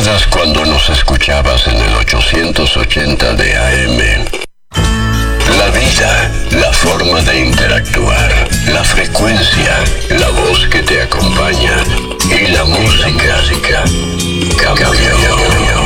¿Recuerdas cuando nos escuchabas en el 880 de AM? La vida, la forma de interactuar, la frecuencia, la voz que te acompaña y la música cambió.